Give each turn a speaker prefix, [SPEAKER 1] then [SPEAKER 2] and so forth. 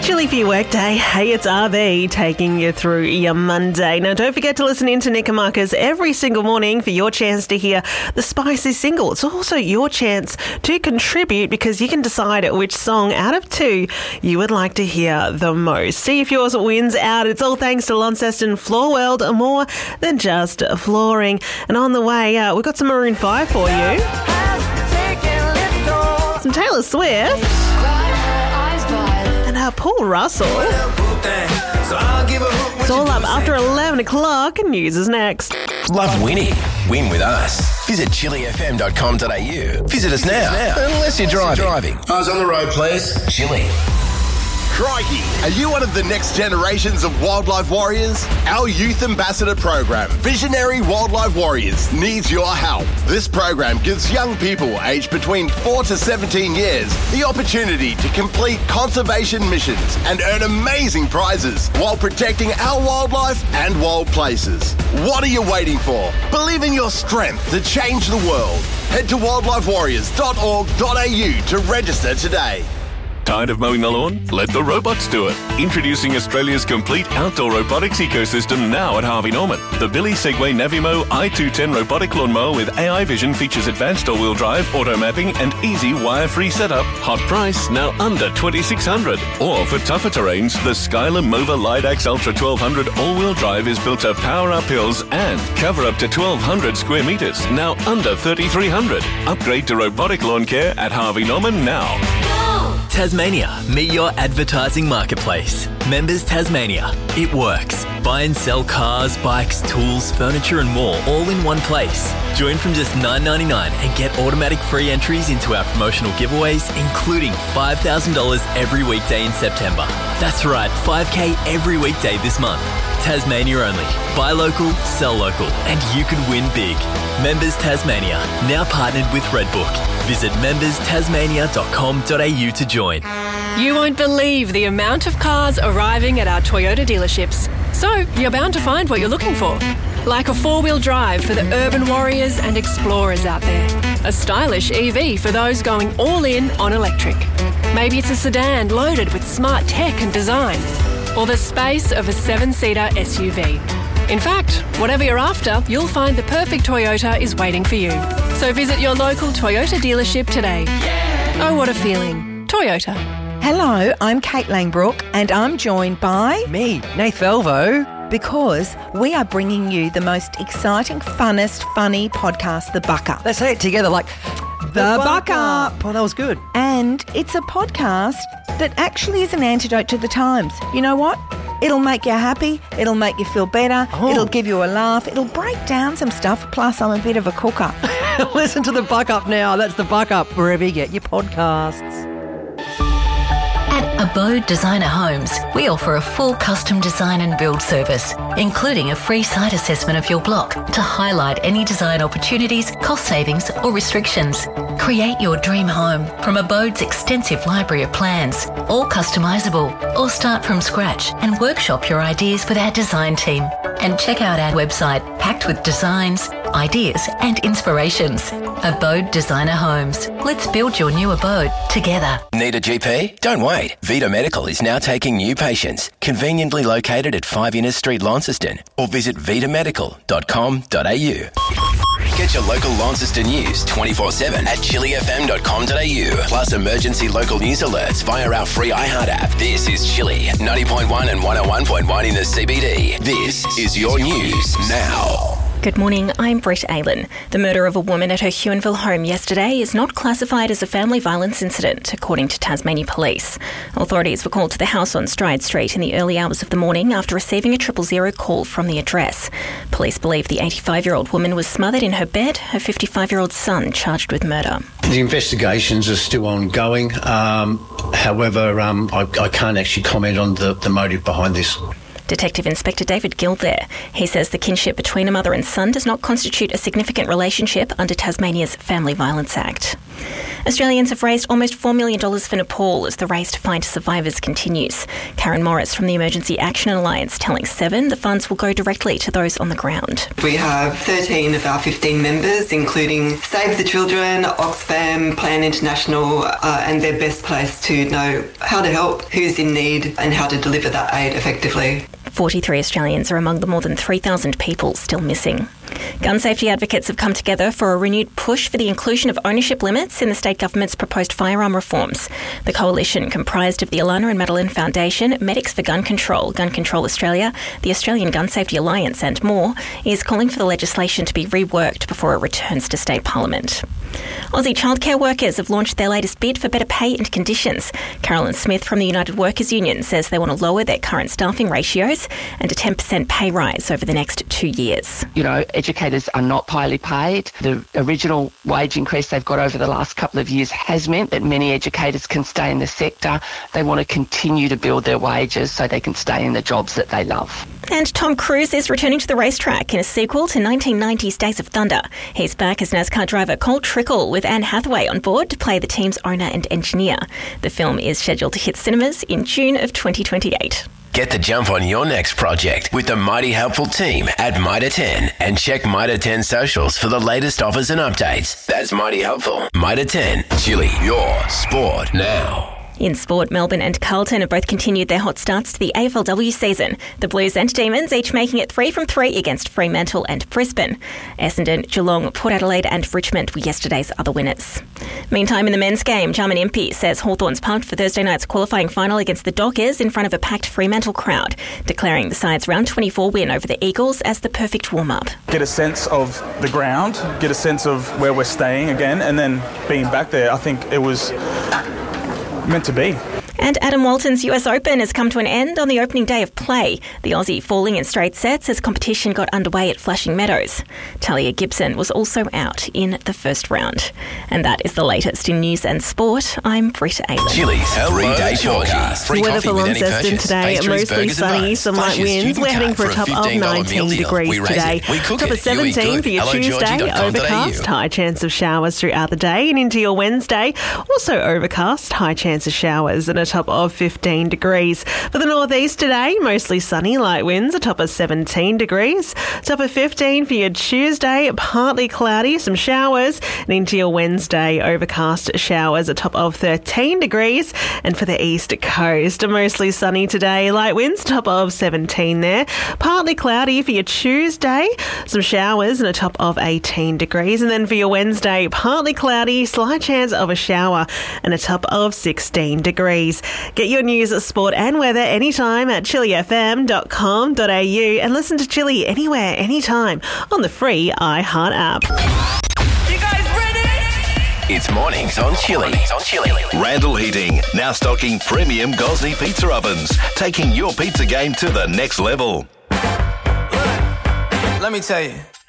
[SPEAKER 1] Chilly for your workday. Hey, it's RB taking you through your Monday. Now, don't forget to listen in to Nick and Marcus every single morning for your chance to hear the Spicy single. It's also your chance to contribute because you can decide which song out of two you would like to hear the most. See if yours wins out. It's all thanks to Launceston Floor World, more than just flooring. And on the way, we've got some Maroon 5 for you. Some Taylor Swift. And Paul Russell. It's all up after 11 o'clock. News is next.
[SPEAKER 2] Love winning? Win with us. Visit chillyfm.com.au. Visit us now. Unless you're driving.
[SPEAKER 3] Eyes on the road, please.
[SPEAKER 2] Chilly.
[SPEAKER 4] Crikey, are you one of the next generations of wildlife warriors? Our youth ambassador program, Visionary Wildlife Warriors, needs your help. This program gives young people aged between 4 to 17 years the opportunity to complete conservation missions and earn amazing prizes while protecting our wildlife and wild places. What are you waiting for? Believe in your strength to change the world. Head to wildlifewarriors.org.au to register today.
[SPEAKER 5] Tired of mowing the lawn? Let the robots do it. Introducing Australia's complete outdoor robotics ecosystem now at Harvey Norman. The Billy Segway Navimo i210 robotic lawnmower with AI vision features advanced all-wheel drive, auto mapping and easy wire-free setup. Hot price, now under $2,600. Or for tougher terrains, the Skyler Mova Lidax Ultra 1200 all-wheel drive is built to power up hills and cover up to 1,200 square metres, now under $3,300. Upgrade to robotic lawn care at Harvey Norman now.
[SPEAKER 6] Tasmania, meet your advertising marketplace. Members Tasmania. It works. Buy and sell cars, bikes, tools, furniture and more all in one place. Join from just $9.99 and get automatic free entries into our promotional giveaways, including $5,000 every weekday in September. That's right, $5,000 every weekday this month. Tasmania only. Buy local, sell local, and you could win big. Members Tasmania, now partnered with Redbook. Visit memberstasmania.com.au to join.
[SPEAKER 7] You won't believe the amount of cars arriving at our Toyota dealerships. So you're bound to find what you're looking for. Like a four-wheel drive for the urban warriors and explorers out there. A stylish EV for those going all in on electric. Maybe it's a sedan loaded with smart tech and design. Or the space of a 7-seater SUV. In fact, whatever you're after, you'll find the perfect Toyota is waiting for you. So visit your local Toyota dealership today. Yeah. Oh, what a feeling. Toyota.
[SPEAKER 8] Hello, I'm Kate Langbrook and I'm joined by...
[SPEAKER 9] me, Nath Velvo.
[SPEAKER 8] Because we are bringing you the most exciting, funnest, funny podcast, The Buck Up.
[SPEAKER 9] Let's say it together like... The Buck Up. Oh, that was good.
[SPEAKER 8] And it's a podcast that actually is an antidote to the times. You know what? It'll make you happy. It'll make you feel better. Oh. It'll give you a laugh. It'll break down some stuff. Plus, I'm a bit of a cooker.
[SPEAKER 9] Listen to The Buck Up now. That's The Buck Up, wherever you get your podcasts.
[SPEAKER 10] At Abode Designer Homes, we offer a full custom design and build service, including a free site assessment of your block to highlight any design opportunities, cost savings or restrictions. Create your dream home from Abode's extensive library of plans, all customisable, or start from scratch and workshop your ideas with our design team. And check out our website packed with designs, ideas and inspirations. Abode Designer Homes. Let's build your new abode together.
[SPEAKER 2] Need a GP? Don't wait. Vita Medical is now taking new patients. Conveniently located at 5 Innes Street, Launceston. Or visit vitamedical.com.au. Get your local Launceston news 24/7 at chillyfm.com.au. Plus emergency local news alerts via our free iHeart app. This is Chilly, 90.1 and 101.1 in the CBD. This is your news now.
[SPEAKER 11] Good morning, I'm Brett Aylen. The murder of a woman at her Huonville home yesterday is not classified as a family violence incident, according to Tasmania Police. Authorities were called to the house on Stride Street in the early hours of the morning after receiving a 000 call from the address. Police believe the 85-year-old woman was smothered in her bed, her 55-year-old son charged with murder.
[SPEAKER 12] The investigations are still ongoing. However, I can't actually comment on the motive behind this.
[SPEAKER 11] Detective Inspector David Gill there. He says the kinship between a mother and son does not constitute a significant relationship under Tasmania's Family Violence Act. Australians have raised almost $4 million for Nepal as the race to find survivors continues. Karen Morris from the Emergency Action Alliance telling Seven the funds will go directly to those on the ground.
[SPEAKER 3] We have 13 of our 15 members, including Save the Children, Oxfam, Plan International, and they're best placed to know how to help, who's in need, and how to deliver that aid effectively.
[SPEAKER 11] 43 Australians are among the more than 3,000 people still missing. Gun safety advocates have come together for a renewed push for the inclusion of ownership limits in the state government's proposed firearm reforms. The coalition, comprised of the Alana and Madeline Foundation, Medics for Gun Control Australia, the Australian Gun Safety Alliance and more, is calling for the legislation to be reworked before it returns to state parliament. Aussie childcare workers have launched their latest bid for better pay and conditions. Carolyn Smith from the United Workers Union says they want to lower their current staffing ratios and a 10% pay rise over the next 2 years.
[SPEAKER 13] You know, educators are not highly paid. The original wage increase they've got over the last couple of years has meant that many educators can stay in the sector. They want to continue to build their wages so they can stay in the jobs that they love.
[SPEAKER 11] And Tom Cruise is returning to the racetrack in a sequel to 1990's Days of Thunder. He's back as NASCAR driver Cole Trickle with Anne Hathaway on board to play the team's owner and engineer. The film is scheduled to hit cinemas in June of 2028.
[SPEAKER 2] Get the jump on your next project with the Mighty Helpful team at Mitre 10 and check Mitre 10 socials for the latest offers and updates. That's Mighty Helpful. Mitre 10, Chili, your sport now.
[SPEAKER 11] In sport, Melbourne and Carlton have both continued their hot starts to the AFLW season. The Blues and Demons each making it 3 from 3 against Fremantle and Brisbane. Essendon, Geelong, Port Adelaide and Richmond were yesterday's other winners. Meantime, in the men's game, Jarman Impey says Hawthorn's pumped for Thursday night's qualifying final against the Dockers in front of a packed Fremantle crowd, declaring the side's round 24 win over the Eagles as the perfect warm-up.
[SPEAKER 14] Get a sense of the ground, get a sense of where we're staying again, and then being back there, I think it was meant to be.
[SPEAKER 11] And Adam Walton's US Open has come to an end on the opening day of play, the Aussie falling in straight sets as competition got underway at Flushing Meadows. Talia Gibson was also out in the first round. And that is the latest in news and sport. I'm Britta Aylan.
[SPEAKER 2] Chili's everyday forecast. Free
[SPEAKER 1] weather
[SPEAKER 2] coffee
[SPEAKER 1] for
[SPEAKER 2] with any
[SPEAKER 1] Launceston
[SPEAKER 2] purchase.
[SPEAKER 1] today,
[SPEAKER 2] Pastries,
[SPEAKER 1] mostly
[SPEAKER 2] burgers and
[SPEAKER 1] sunny,
[SPEAKER 2] buns.
[SPEAKER 1] some light
[SPEAKER 2] Flash your
[SPEAKER 1] winds.
[SPEAKER 2] student
[SPEAKER 1] We're heading
[SPEAKER 2] card
[SPEAKER 1] for a top of
[SPEAKER 2] $15
[SPEAKER 1] 19
[SPEAKER 2] meal deal.
[SPEAKER 1] degrees
[SPEAKER 2] We raise
[SPEAKER 1] today.
[SPEAKER 2] it. We cook
[SPEAKER 1] Top of
[SPEAKER 2] it. You eat
[SPEAKER 1] 17
[SPEAKER 2] good.
[SPEAKER 1] for your Tuesday,
[SPEAKER 2] hellogeorgie.com.au.
[SPEAKER 1] overcast, high chance of showers throughout the day and into your Wednesday. Also overcast, high chance of showers and a top of 15 degrees. For the northeast today, mostly sunny, light winds, a top of 17 degrees. Top of 15 for your Tuesday, partly cloudy, some showers. And into your Wednesday, overcast showers, a top of 13 degrees. And for the east coast, mostly sunny today, light winds, top of 17 there. Partly cloudy for your Tuesday, some showers and a top of 18 degrees. And then for your Wednesday, partly cloudy, slight chance of a shower and a top of 16 degrees. Get your news, sport and weather anytime at chilifm.com.au and listen to Chili anywhere, anytime on the free iHeart app.
[SPEAKER 2] You guys ready? It's mornings on Chili.
[SPEAKER 15] Randall Heating, now stocking premium Gosney pizza ovens, taking your pizza game to the next level.
[SPEAKER 16] Let me tell you.